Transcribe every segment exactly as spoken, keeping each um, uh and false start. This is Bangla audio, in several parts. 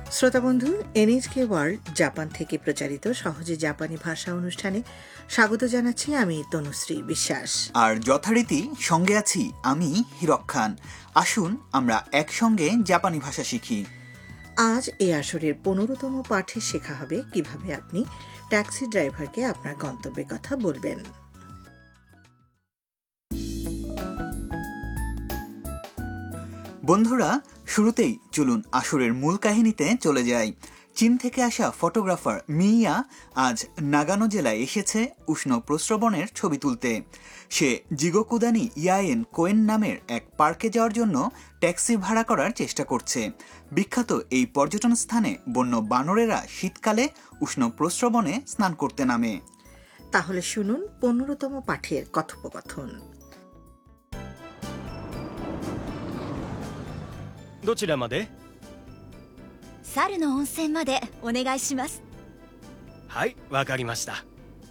শ্রোতা বন্ধু, এনএইচকে ওয়ার্ল্ড জাপান থেকে প্রচারিত সহজে জাপানি ভাষা অনুষ্ঠানে স্বাগত জানাচ্ছি আমি তনুশ্রী বিশ্বাস। আর যথারীতি সঙ্গে আছি আমি হিরক খান। আসুন আমরা একসঙ্গে জাপানি ভাষা শিখি। আজ এই আসরের পনেরোতম পাঠে শেখা হবে কিভাবে আপনি ট্যাক্সি ড্রাইভারকে আপনার গন্তব্যের কথা বলবেন। বন্ধুরা, শুরুতেই চলুন আসরের মূল কাহিনীতে চলে যাই। চীন থেকে আসা ফটোগ্রাফার মিয়া আজ নাগানো জেলায় এসেছে উষ্ণ প্রস্রবণের ছবি তুলতে। সে জিগোকুদানি ইয়ায়েন কোয়েন নামের এক পার্কে যাওয়ার জন্য ট্যাক্সি ভাড়া করার চেষ্টা করছে। বিখ্যাত এই পর্যটন স্থানে বন্য বানরেরা শীতকালে উষ্ণ প্রস্রবণে স্নান করতে নামে। তাহলে শুনুন পনেরোতম পাঠের কথোপকথন। どちらまで？ 猿の温泉までお願いします。 はい、わかりました。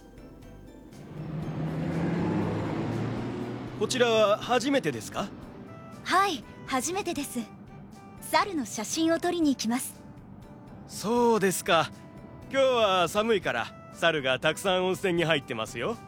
こちらは初めてですか？ はい、初めてです。猿の写真を撮りに行きます。 そうですか。今日は寒いから猿がたくさん温泉に入ってますよ。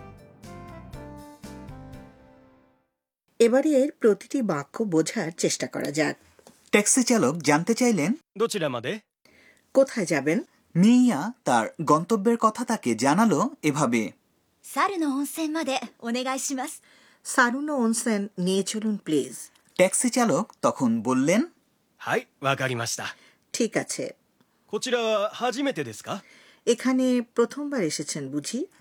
এবারে এর প্রতিটি বাক্য বোঝার চেষ্টা করা যাক। ট্যাক্সি চালক জানতে চাইলেন, どちらまで？ কোথায় যাবেন? মিয়া তার গন্তব্যের কথা তাকে জানালো এভাবে। 猿の温泉までお願いします。 সারুনো ওনসেন নিয়ে চলুন প্লিজ। ট্যাক্সি চালক তখন বললেন, はい、わかりました。 ঠিক আছে। こちらは初めてですか？ এখানে প্রথমবার এসেছেন বুঝি?